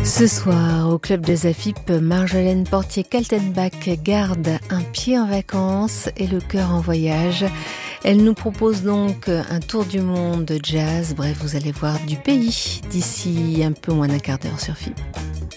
Ce soir, au Club de Zafip, Marjolaine Portier-Kaltenbach garde un pied en vacances et le cœur en voyage. Elle nous propose donc un tour du monde jazz. Bref, vous allez voir du pays d'ici un peu moins d'un quart d'heure sur FIP.